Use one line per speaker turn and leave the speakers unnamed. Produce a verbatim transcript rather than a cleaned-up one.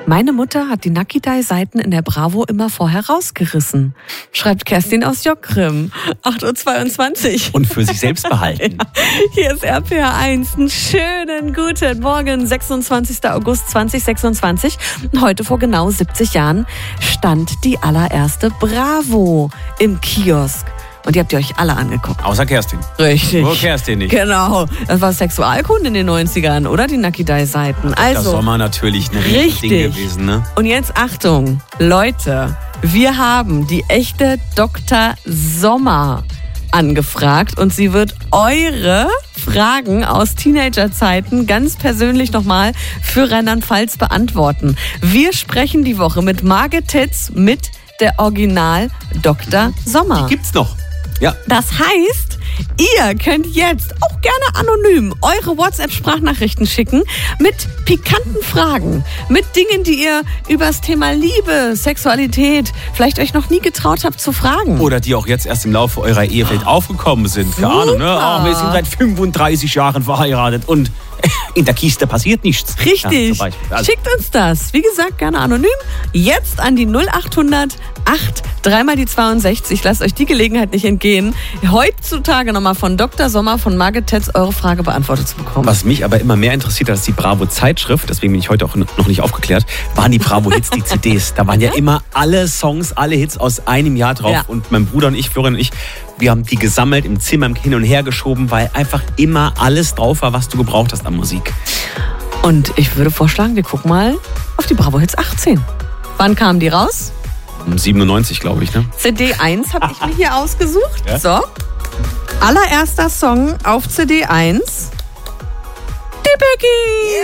Meine Mutter hat die Nakidai-Seiten in der Bravo immer vorher rausgerissen. Schreibt Kerstin aus Jockgrim. acht Uhr zweiundzwanzig.
Und für sich selbst behalten.
Ja. Hier ist R P R eins. Einen schönen guten Morgen. sechsundzwanzigster August zweitausendsechsundzwanzig. Heute vor genau siebzig Jahren stand die allererste Bravo im Kiosk. Und die habt ihr euch alle angeguckt.
Außer Kerstin.
Richtig.
Nur Kerstin nicht.
Genau. Das war Sexualkunde in den neunzigern, oder? Die Nakidai-Seiten. Also,
das Sommer natürlich ein
richtig
Ding gewesen, ne?
Und jetzt Achtung, Leute. Wir haben die echte Doktor Sommer angefragt und sie wird eure Fragen aus Teenagerzeiten ganz persönlich nochmal für Rheinland-Pfalz beantworten. Wir sprechen die Woche mit Margit Titz, mit der Original Doktor Sommer.
Die gibt's noch. Ja.
Das heißt, ihr könnt jetzt auch gerne anonym eure WhatsApp-Sprachnachrichten schicken mit pikanten Fragen, mit Dingen, die ihr über das Thema Liebe, Sexualität vielleicht euch noch nie getraut habt zu fragen.
Oder die auch jetzt erst im Laufe eurer Ehe vielleicht aufgekommen sind. Keine Ahnung, ne? Oh, wir sind seit fünfunddreißig Jahren verheiratet und in der Kiste passiert nichts.
Richtig.
Ja, also.
Schickt uns das. Wie gesagt, gerne anonym. Jetzt an die null achthundert acht, dreimal die zweiundsechzig. Lasst euch die Gelegenheit nicht entgehen, heutzutage nochmal von Doktor Sommer, von Margit Titz eure Frage beantwortet zu bekommen.
Was mich aber immer mehr interessiert als die Bravo-Zeitschrift, deswegen bin ich heute auch noch nicht aufgeklärt, waren die Bravo-Hits, die C Ds. Da waren ja immer alle Songs, alle Hits aus einem Jahr drauf.
Ja.
Und mein Bruder und ich, Florian und ich, wir haben die gesammelt, im Zimmer hin und her geschoben, weil einfach immer alles drauf war, was du gebraucht hast an Musik.
Und ich würde vorschlagen, wir gucken mal auf die Bravo Hits achtzehn. Wann kamen die raus?
Um siebenundneunzig, glaube ich, ne?
C D eins habe ich mir hier ausgesucht.
Ja?
So. Allererster Song auf C D eins. Die Becky!